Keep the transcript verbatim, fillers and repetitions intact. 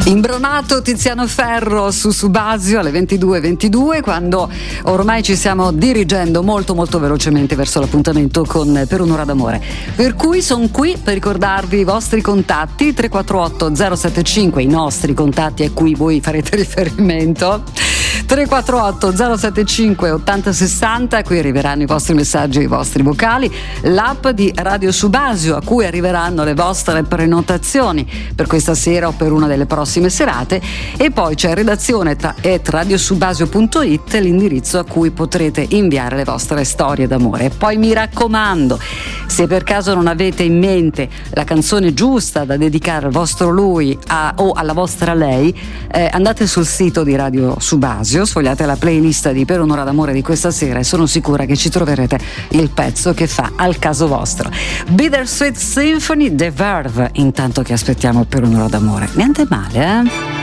Imbranato Tiziano Ferro su Subasio alle ventidue e ventidue, quando ormai ci stiamo dirigendo molto molto velocemente verso l'appuntamento con Per un'ora d'amore. Per cui sono qui per ricordarvi i vostri contatti: tre quattro otto zero sette cinque, i nostri contatti a cui voi farete riferimento, tre quattro otto zero sette cinque ottanta sessanta, a cui arriveranno i vostri messaggi e i vostri vocali, l'app di Radio Subasio a cui arriveranno le vostre prenotazioni per questa sera o per una delle prossime serate, e poi c'è redazione at radiosubasio punto it, l'indirizzo a cui potrete inviare le vostre storie d'amore. E poi mi raccomando, se per caso non avete in mente la canzone giusta da dedicare al vostro lui a, o alla vostra lei, eh, andate sul sito di Radio Subasio, sfogliate la playlist di Per un'ora d'amore di questa sera e sono sicura che ci troverete il pezzo che fa al caso vostro. Bittersweet Symphony, The Verve, intanto che aspettiamo Per un'ora d'amore. Niente male, eh?